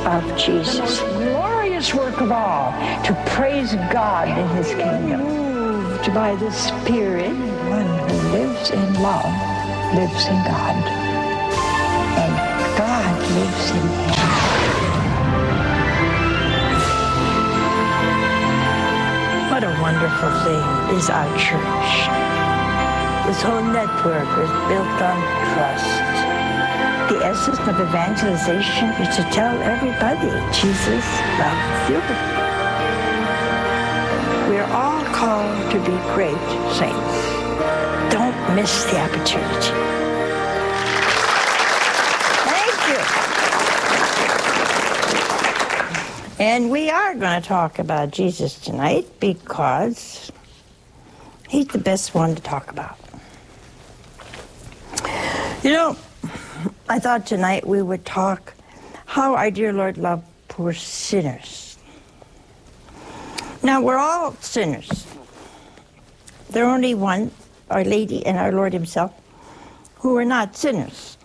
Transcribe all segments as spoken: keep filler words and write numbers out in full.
of Jesus. The most glorious work of all, to praise God in his kingdom. Moved by the Spirit, one who lives in love lives in God. And God lives in him. What a wonderful thing is our church. This whole network is built on trust. The essence of evangelization is to tell everybody Jesus loves you. We're all called to be great saints. Don't miss the opportunity. Thank you. And we are going to talk about Jesus tonight because he's the best one to talk about. You know, I thought tonight we would talk how our dear Lord loved poor sinners. Now, we're all sinners. There are only one, Our Lady and our Lord himself, who are not sinners.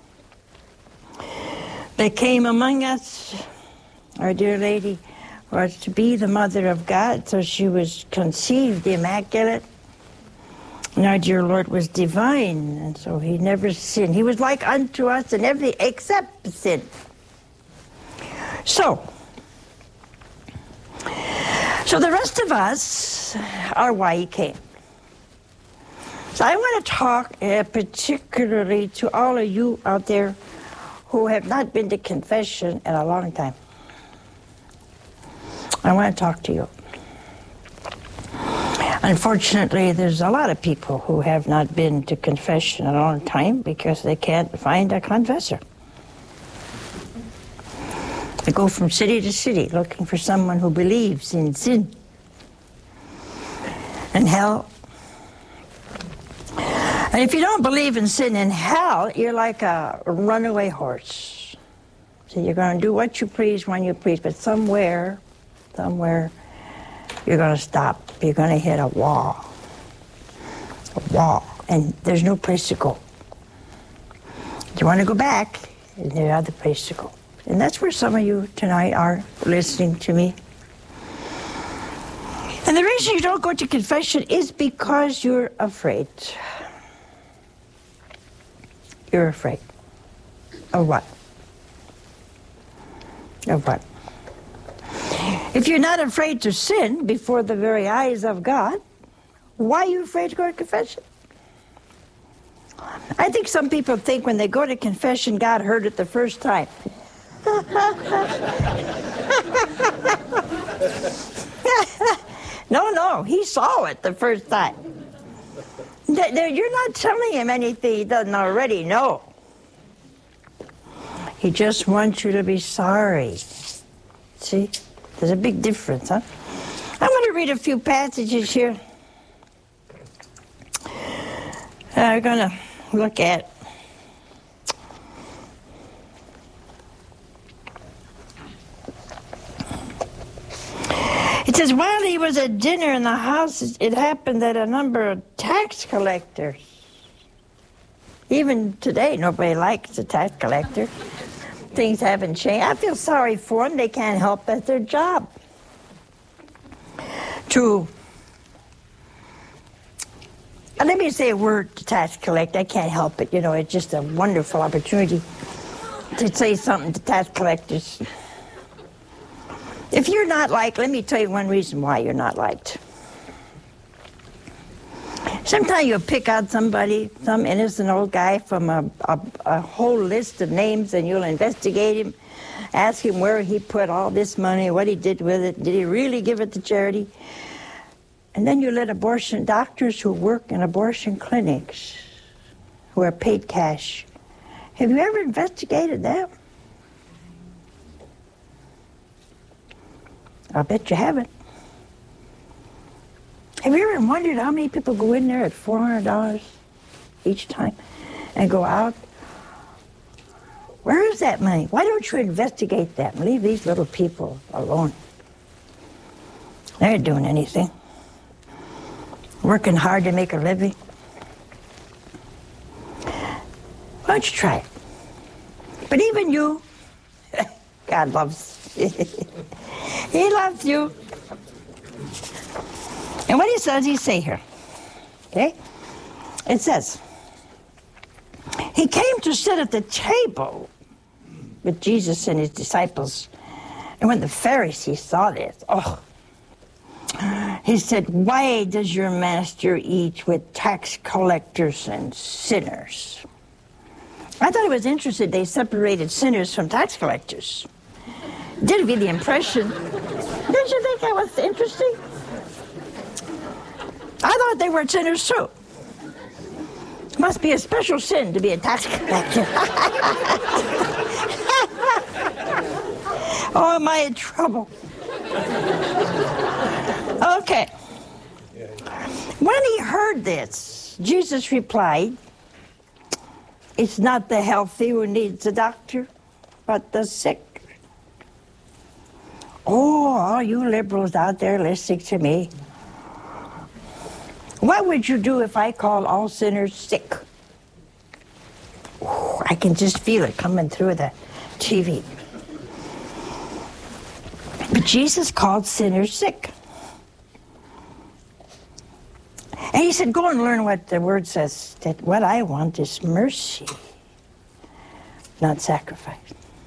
They came among us. Our dear Lady was to be the Mother of God, so she was conceived immaculate. And our dear Lord was divine, and so he never sinned. He was like unto us in everything except sin. So, so the rest of us are why he came. So I want to talk uh, particularly to all of you out there who have not been to confession in a long time. I want to talk to you. Unfortunately, there's a lot of people who have not been to confession in a long time because they can't find a confessor. They go from city to city looking for someone who believes in sin and hell. And if you don't believe in sin and hell, you're like a runaway horse. So you're going to do what you please when you please, but somewhere, somewhere, you're going to stop. You're going to hit a wall. A wall. And there's no place to go. You want to go back, and there's other place to go. And that's where some of you tonight are listening to me. And the reason you don't go to confession is because you're afraid. You're afraid. Of what? Of what? If you're not afraid to sin before the very eyes of God, why are you afraid to go to confession? I think some people think when they go to confession, God heard it the first time. No, no, he saw it the first time. You're not telling him anything he doesn't already know. He just wants you to be sorry. See? There's a big difference, huh? I'm going to read a few passages here. I'm going to look at it says, while he was at dinner in the house, it happened that a number of tax collectors, even today, nobody likes a tax collector. Things haven't changed. I feel sorry for them. They can't help that's their job. To, and let me say a word to tax collect. I can't help it. You know, it's just a wonderful opportunity to say something to tax collectors. If you're not liked, let me tell you one reason why you're not liked. Sometimes you'll pick out somebody, some innocent old guy from a, a, a whole list of names, and you'll investigate him, ask him where he put all this money, what he did with it, did he really give it to charity? And then you let abortion doctors who work in abortion clinics, who are paid cash, have you ever investigated them? I bet you haven't. Have you ever wondered how many people go in there at four hundred dollars each time and go out? Where is that money? Why don't you investigate that and leave these little people alone? They aren't doing anything. Working hard to make a living. Why don't you try it? But even you, God loves He loves you. And what he says, he say here, okay? It says, he came to sit at the table with Jesus and his disciples. And when the Pharisees saw this, oh, he said, why does your master eat with tax collectors and sinners? I thought it was interesting they separated sinners from tax collectors. Did give the impression. Didn't you think that was interesting? I thought they were sinners too. Must be a special sin to be a tax collector. Oh, am I in trouble? Okay. When he heard this, Jesus replied, it's not the healthy who needs a doctor, but the sick. Oh, all you liberals out there listening to me. What would you do if I called all sinners sick? Oh, I can just feel it coming through the T V. But Jesus called sinners sick. And he said, go and learn what the word says, that what I want is mercy, not sacrifice.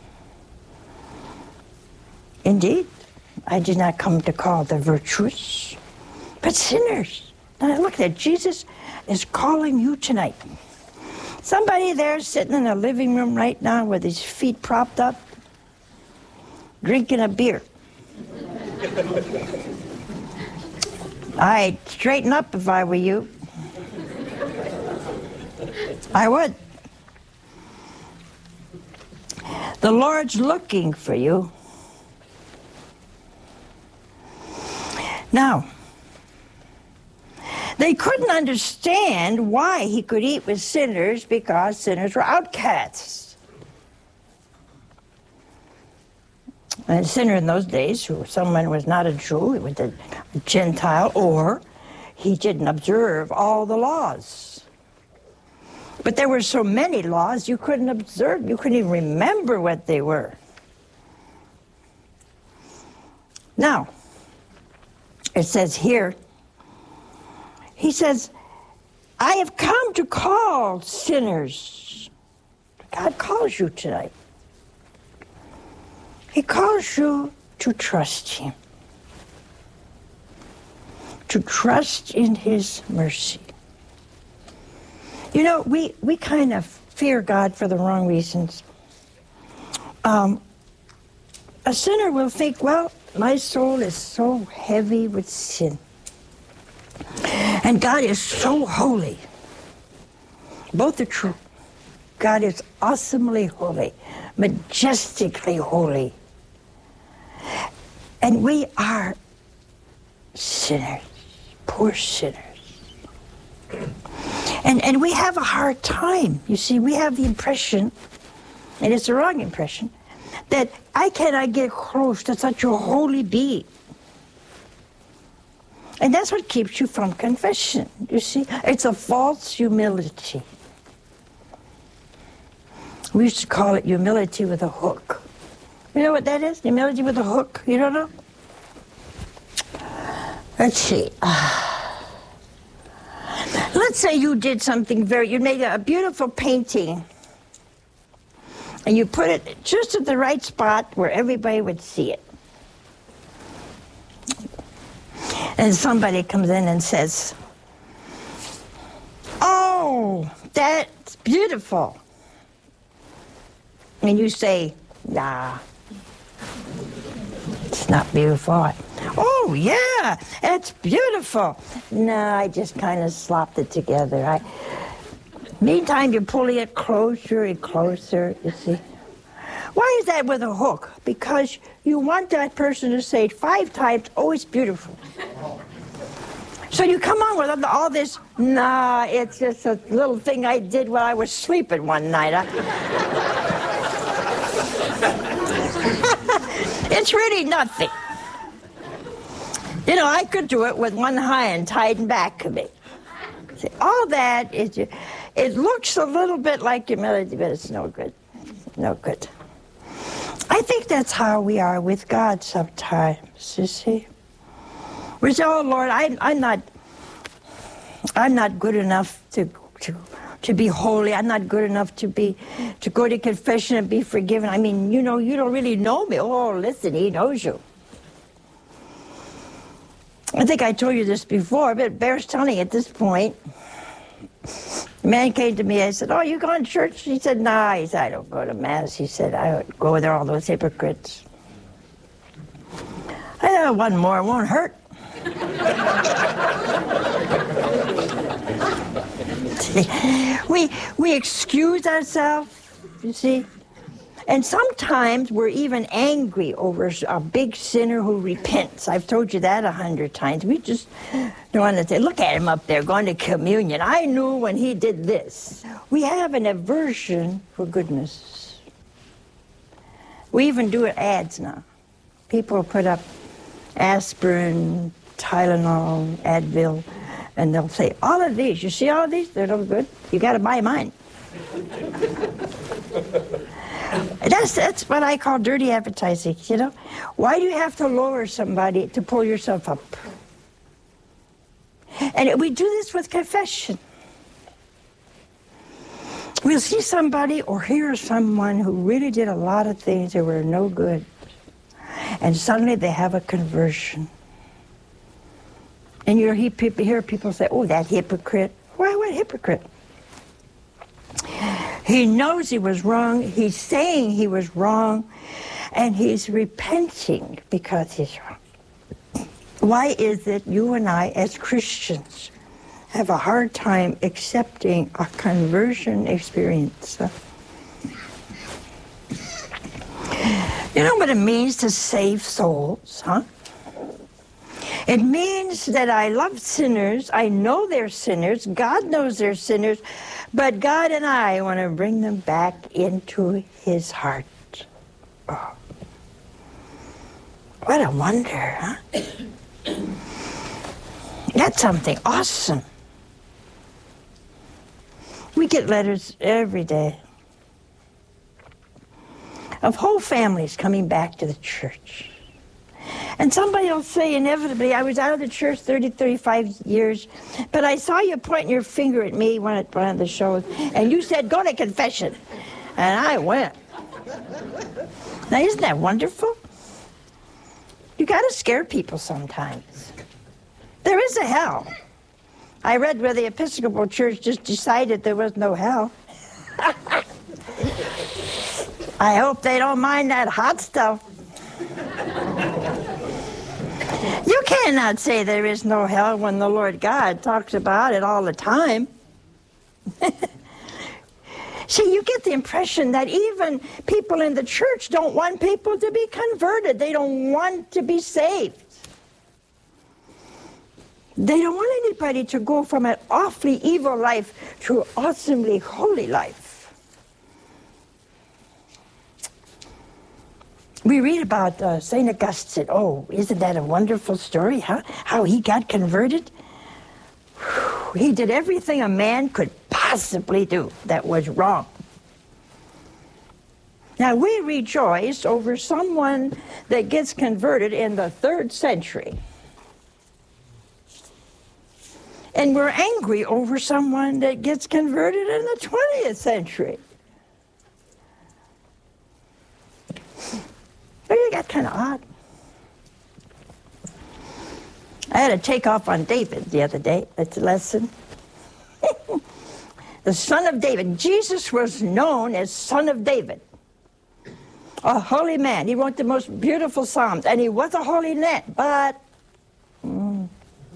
Indeed, I did not come to call the virtuous, but sinners. Now look at Jesus is calling you tonight. Somebody there sitting in a living room right now with his feet propped up, drinking a beer. I'd straighten up if I were you. I would. The Lord's looking for you. Now, they couldn't understand why he could eat with sinners because sinners were outcasts. And a sinner in those days, who someone was not a Jew, he was a Gentile, or he didn't observe all the laws. But there were so many laws you couldn't observe, you couldn't even remember what they were. Now, it says here, he says, I have come to call sinners. God calls you tonight. He calls you to trust him, to trust in his mercy. You know, we, we kind of fear God for the wrong reasons. Um, a sinner will think, well, my soul is so heavy with sin. And God is so holy. Both are true. God is awesomely holy, majestically holy. And we are sinners, poor sinners. And, and we have a hard time. You see, we have the impression, and it's the wrong impression, that I cannot get close to such a holy being. And that's what keeps you from confession, you see. It's a false humility. We used to call it humility with a hook. You know what that is? Humility with a hook? You don't know? Let's see. Let's say you did something very, you made a beautiful painting, and you put it just at the right spot where everybody would see it. And somebody comes in and says, oh, that's beautiful. And you say, nah, it's not beautiful. Oh, yeah, it's beautiful. No, I just kind of slopped it together. I, meantime, you're pulling it closer and closer, you see. Why is that with a hook? Because you want that person to say five times, oh, it's beautiful. So you come on with all this, nah, it's just a little thing I did while I was sleeping one night. I... It's really nothing. You know, I could do it with one hand tied back of me. See, all that, is, it looks a little bit like humility, but it's no good. No good. I think that's how we are with God sometimes, you see. We say, oh, Lord, I, I'm not I'm not good enough to, to, to be holy. I'm not good enough to be to go to confession and be forgiven. I mean, you know, you don't really know me. Oh, listen, he knows you. I think I told you this before, but it bears telling at this point. A man came to me, I said, oh, you going to church? He said, nah. He said, I don't go to Mass. He said, I don't go with all those hypocrites. I said, one more won't hurt. we, we excuse ourselves, you see. And sometimes we're even angry over a big sinner who repents. I've told you that a hundred times. We just don't want to say, look at him up there going to communion. I knew when he did this. We have an aversion for goodness. We even do it ads now. People put up aspirin, Tylenol, Advil, and they'll say, all of these, you see all of these? They're no good. You got to buy mine. That's, that's what I call dirty advertising, you know? Why do you have to lower somebody to pull yourself up? And we do this with confession. We'll see somebody or hear someone who really did a lot of things that were no good, and suddenly they have a conversion. And you hear people say, oh, that hypocrite. Why, what hypocrite? He knows he was wrong, he's saying he was wrong, and he's repenting because he's wrong. Why is it you and I, as Christians, have a hard time accepting a conversion experience? You know what it means to save souls, huh? It means that I love sinners, I know they're sinners, God knows they're sinners, but God and I want to bring them back into his heart. Oh. What a wonder, huh? That's something awesome. We get letters every day of whole families coming back to the church. And somebody will say inevitably, I was out of the church thirty, thirty-five years, but I saw you pointing your finger at me one at one of the shows, and you said, go to confession. And I went. Now, isn't that wonderful? You got to scare people sometimes. There is a hell. I read where the Episcopal Church just decided there was no hell. I hope they don't mind that hot stuff. You cannot say there is no hell when the Lord God talks about it all the time. See, you get the impression that even people in the church don't want people to be converted. They don't want to be saved. They don't want anybody to go from an awfully evil life to an awesomely holy life. We read about uh, Saint Augustine. Oh, isn't that a wonderful story, huh? How he got converted? Whew, he did everything a man could possibly do that was wrong. Now, we rejoice over someone that gets converted in the third century. And we're angry over someone that gets converted in the twentieth century. It got kind of odd. I had a takeoff on David the other day. That's a lesson. The son of David. Jesus was known as son of David. A holy man. He wrote the most beautiful psalms. And he was a holy man. But mm,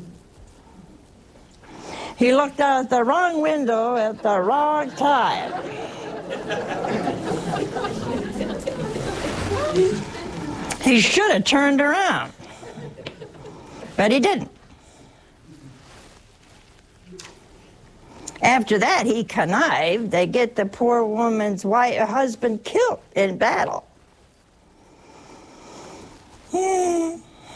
he looked out the wrong window at the wrong time. He should have turned around, but he didn't. After that, he connived. They get the poor woman's wife, husband killed in battle. Hmm.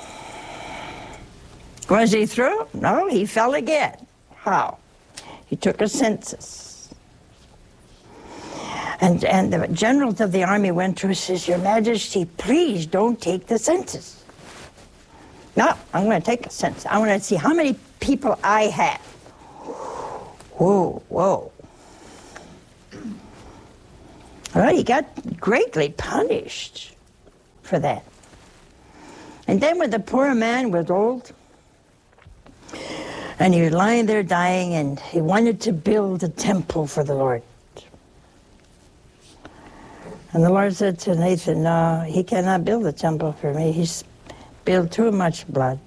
Was he through? No, he fell again. How? He took a census. And, and the generals of the army went to him and says, Your Majesty, please don't take the census. No, I'm going to take a census. I want to see how many people I have. Whoa, whoa. Well, he got greatly punished for that. And then when the poor man was old, and he was lying there dying, and he wanted to build a temple for the Lord. And the Lord said to Nathan, no, he cannot build a temple for me. He's spilled too much blood.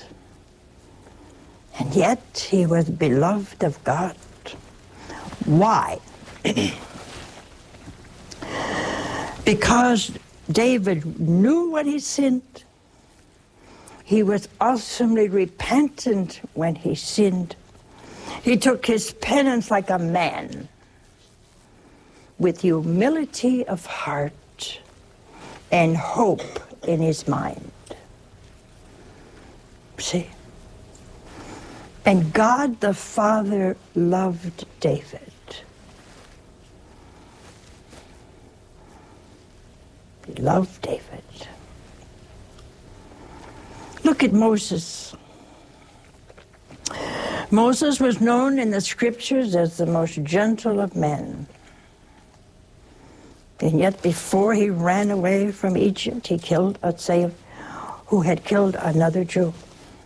And yet he was beloved of God. Why? Because David knew when he sinned. He was awesomely repentant when he sinned. He took his penance like a man, with humility of heart and hope in his mind. See? And God the Father loved David. He loved David. Look at Moses. Moses was known in the scriptures as the most gentle of men. And yet before he ran away from Egypt, he killed a slave who had killed another Jew.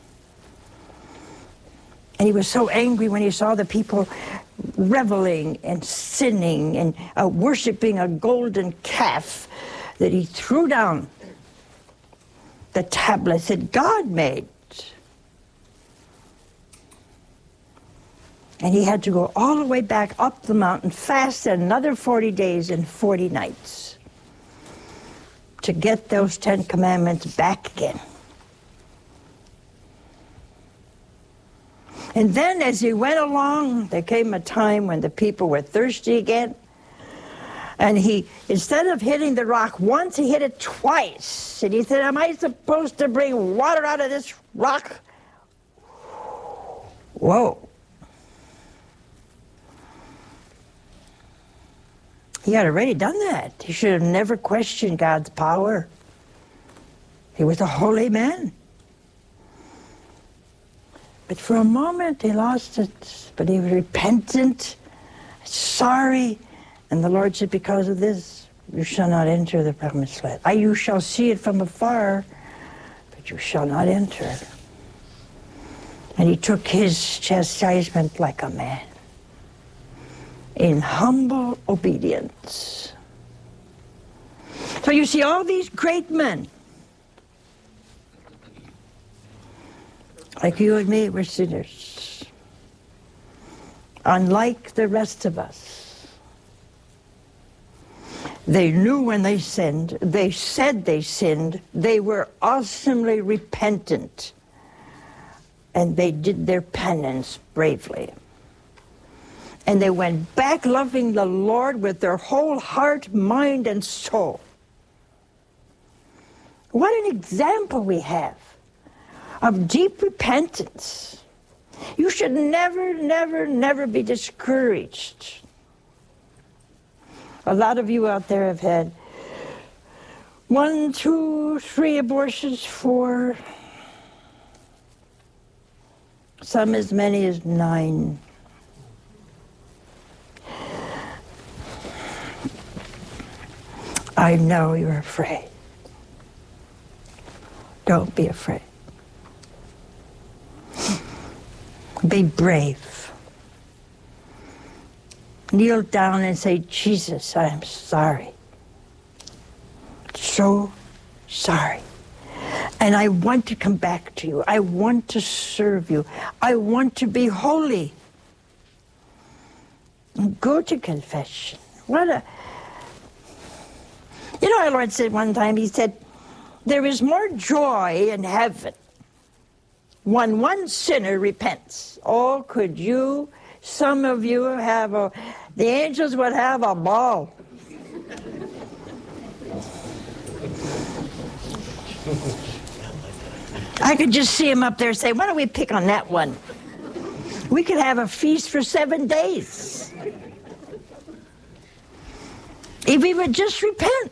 And he was so angry when he saw the people reveling and sinning and uh, worshiping a golden calf that he threw down the tablets that God made. And he had to go all the way back up the mountain, fast another forty days and forty nights to get those Ten Commandments back again. And then as he went along, there came a time when the people were thirsty again. And he, instead of hitting the rock once, he hit it twice. And he said, am I supposed to bring water out of this rock? Whoa. He had already done that. He should have never questioned God's power. He was a holy man. But for a moment, he lost it. But he was repentant, sorry. And the Lord said, because of this, you shall not enter the promised land. I, you shall see it from afar, but you shall not enter. And he took his chastisement like a man, in humble obedience. So you see, all these great men, like you and me, were sinners. Unlike the rest of us. They knew when they sinned. They said they sinned. They were awesomely repentant. And they did their penance bravely. And they went back loving the Lord with their whole heart, mind, and soul. What an example we have of deep repentance. You should never, never, never be discouraged. A lot of you out there have had one, two, three abortions, four, some as many as nine. I know you're afraid. Don't be afraid. Be brave. Kneel down and say, Jesus, I am sorry. So sorry. And I want to come back to you. I want to serve you. I want to be holy. Go to confession. What a... You know, our Lord said one time, he said, there is more joy in heaven when one sinner repents. Oh, could you, some of you have a, the angels would have a ball. I could just see him up there say, why don't we pick on that one? We could have a feast for seven days. If we would just repent.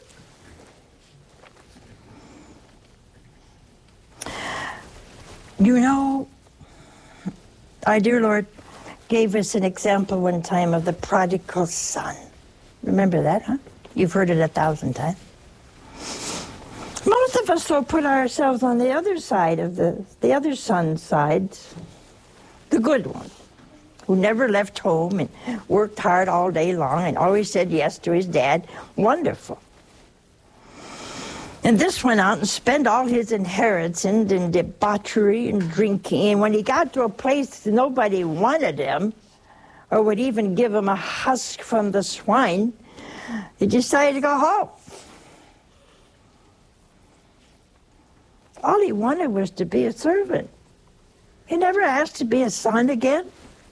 You know, our dear Lord gave us an example one time of the prodigal son. Remember that, huh? You've heard it a thousand times. Most of us will put ourselves on the other side of the, the other son's side, the good one, who never left home and worked hard all day long and always said yes to his dad. Wonderful. And this went out and spent all his inheritance in debauchery and drinking. And when he got to a place nobody wanted him, or would even give him a husk from the swine, he decided to go home. All he wanted was to be a servant. He never asked to be a son again.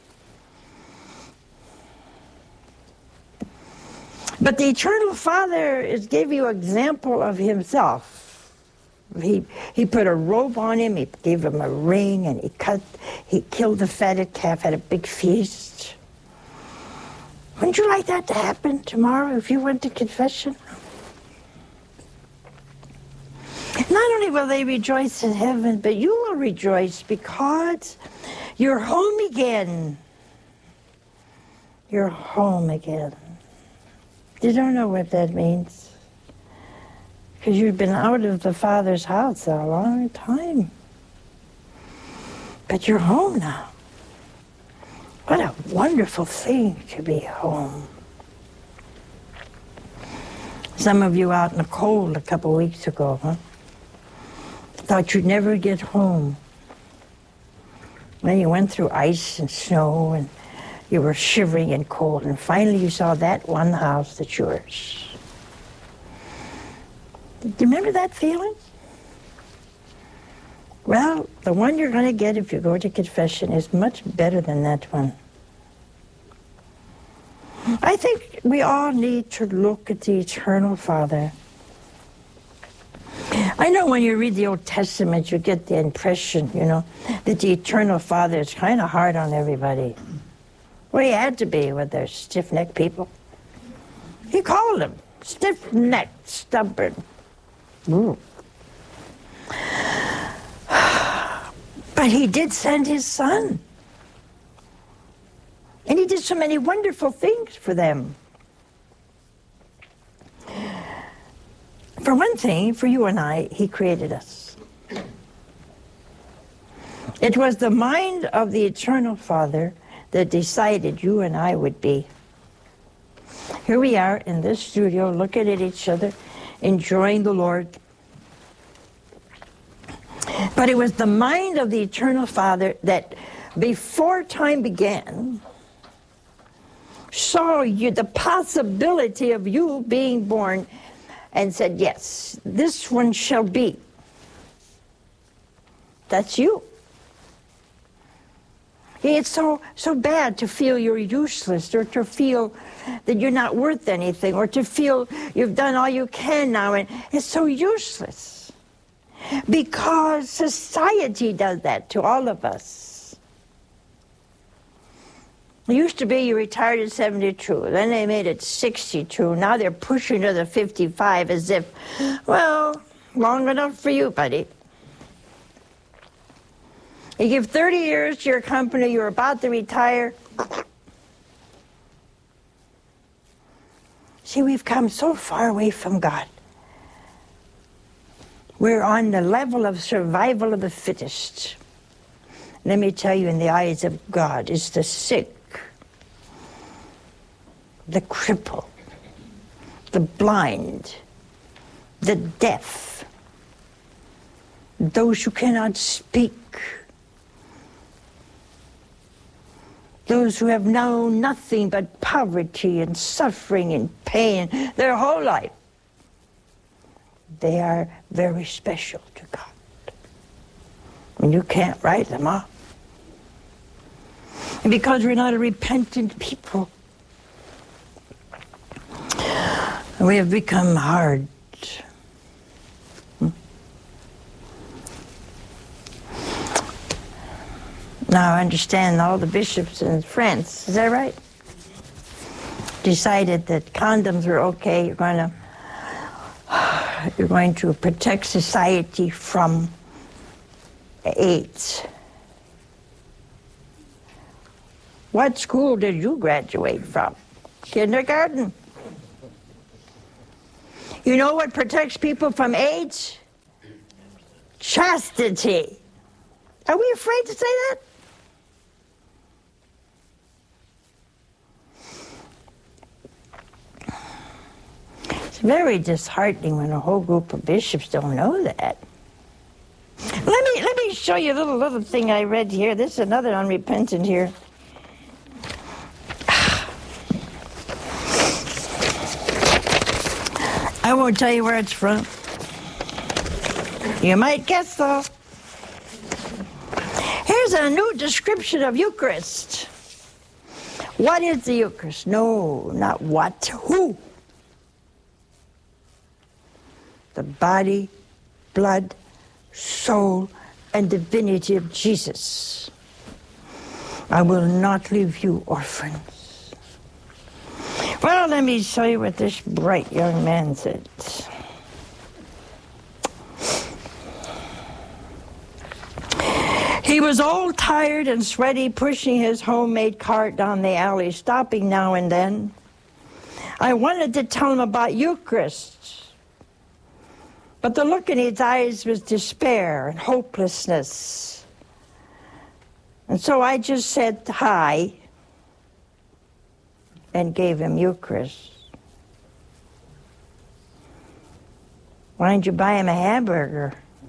But the Eternal Father is gave you an example of himself. He he put a robe on him, he gave him a ring, and he cut, he killed the fatted calf, had a big feast. Wouldn't you like that to happen tomorrow if you went to confession? Not only will they rejoice in heaven, but you will rejoice because you're home again. You're home again. You don't know what that means, because you've been out of the Father's house a long time. But you're home now. What a wonderful thing to be home. Some of you out in the cold a couple of weeks ago, huh? Thought you'd never get home. Then you went through ice and snow and you were shivering and cold, and finally you saw that one house that's yours. Do you remember that feeling? Well, the one you're going to get if you go to confession is much better than that one. I think we all need to look at the Eternal Father. I know when you read the Old Testament, you get the impression, you know, that the Eternal Father is kind of hard on everybody. Well, he had to be with their stiff-necked people. He called them stiff-necked, stubborn. Ooh. But he did send his son. And he did so many wonderful things for them. For one thing, for you and I, he created us. It was the mind of the Eternal Father that decided you and I would be. Here we are in this studio, looking at each other, enjoying the Lord. But it was the mind of the Eternal Father that, before time began, saw you the possibility of you being born and said, yes, this one shall be. That's you. It's so, so bad to feel you're useless, or to feel that you're not worth anything, or to feel you've done all you can now, and it's so useless. Because society does that to all of us. It used to be you retired at seventy-two, then they made it sixty-two, now they're pushing to the fifty-five as if, well, long enough for you, buddy. You give thirty years to your company, you're about to retire. See, we've come so far away from God. We're on the level of survival of the fittest. Let me tell you, in the eyes of God, it's the sick, the crippled, the blind, the deaf, those who cannot speak, those who have known nothing but poverty and suffering and pain their whole life. They are very special to God. And you can't write them off. And because we're not a repentant people, we have become hard. Now I understand all the bishops in France. Is that right? decided that condoms are okay. You're going to you're going to protect society from AIDS. What school did you graduate from? Kindergarten. You know what protects people from AIDS? Chastity. Are we afraid to say that? It's very disheartening when a whole group of bishops don't know that. Let me let me show you a little little thing I read here. This is another unrepentant here. I won't tell you where it's from. You might guess, though. Here's a new description of Eucharist. What is the Eucharist? No, not what. Who? The body, blood, soul, and divinity of Jesus. I will not leave you orphans. Well, let me show you what this bright young man said. He was all tired and sweaty, pushing his homemade cart down the alley, stopping now and then. I wanted to tell him about Eucharist, but the look in his eyes was despair and hopelessness. And so I just said hi and gave him Eucharist. Why didn't you buy him a hamburger?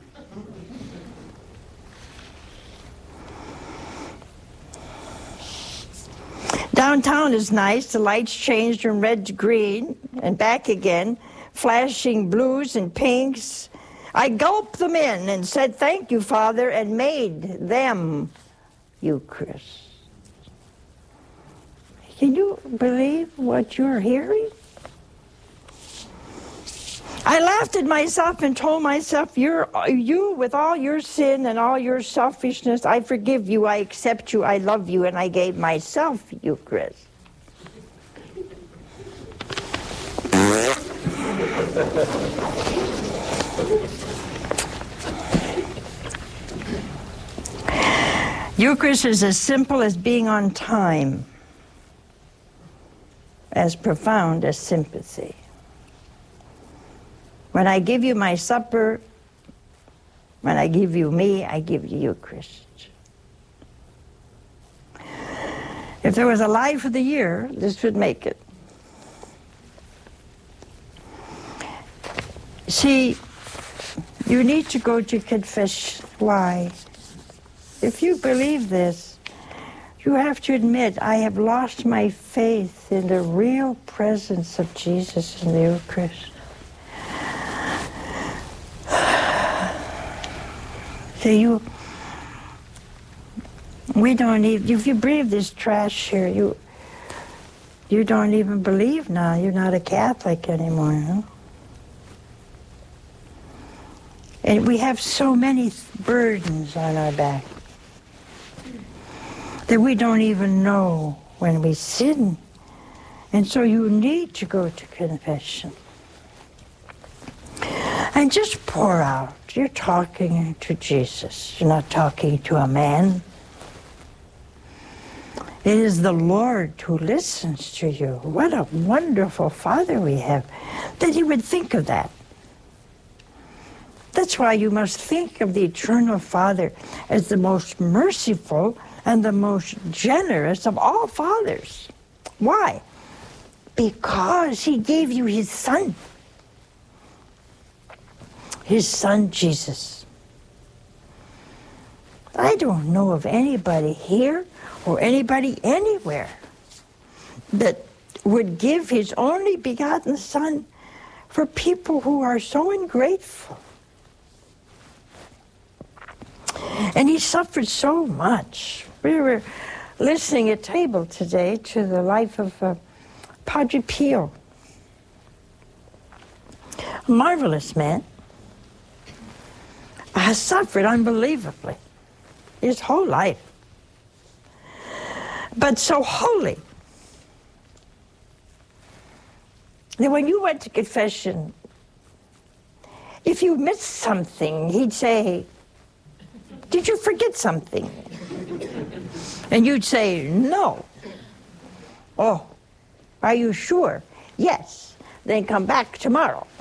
Downtown is nice. The lights changed from red to green and back again, flashing blues and pinks. I gulped them in and said, "Thank you, Father," and made them Eucharist. Can you believe what you're hearing? I laughed at myself and told myself, You're, you, with all your sin and all your selfishness, I forgive you, I accept you, I love you, and I gave myself Eucharist. Eucharist is as simple as being on time, as profound as sympathy. When I give you my supper, when I give you me, I give you Eucharist. If there was a life of the year, this would make it. See, you need to go to confession. Why? If you believe this, you have to admit, I have lost my faith in the real presence of Jesus in the Eucharist. So you, we don't even, if you breathe this trash here, you, you don't even believe now. You're not a Catholic anymore, huh? And we have so many burdens on our back that we don't even know when we sin. And so you need to go to confession. And just pour out. You're talking to Jesus. You're not talking to a man. It is the Lord who listens to you. What a wonderful Father we have, that he would think of that. That's why you must think of the eternal Father as the most merciful and the most generous of all fathers. Why? Because he gave you his Son. His Son, Jesus. I don't know of anybody here or anybody anywhere that would give his only begotten Son for people who are so ungrateful. And he suffered so much. We were listening at table today to the life of uh, Padre Pio. A marvelous man. Has suffered unbelievably his whole life. But so holy. Then when you went to confession, if you missed something, he'd say, did you forget something? And you'd say, no. Oh, are you sure? Yes. Then come back tomorrow.